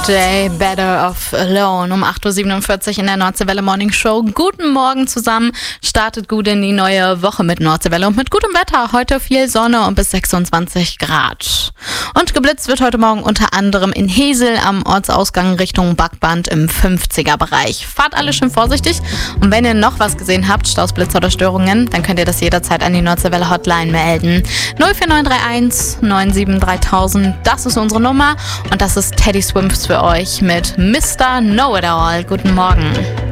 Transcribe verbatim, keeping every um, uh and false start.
Day, Better Off Alone. Um acht Uhr siebenundvierzig in der Nordseewelle Morning Show. Guten Morgen zusammen. Startet gut in die neue Woche mit Nordseewelle und mit gutem Wetter. Heute viel Sonne und bis sechsundzwanzig Grad. Und geblitzt wird heute Morgen unter anderem in Hesel am Ortsausgang Richtung Backband im fünfziger-Bereich. Fahrt alle schön vorsichtig. Und wenn ihr noch was gesehen habt, Staus, Blitzer oder Störungen, dann könnt ihr das jederzeit an die Nordseewelle Hotline melden. null vier neun drei eins neun sieben dreitausend, das ist unsere Nummer. Und das ist Teddy Swims für euch mit Mister Know-It-All. Guten Morgen.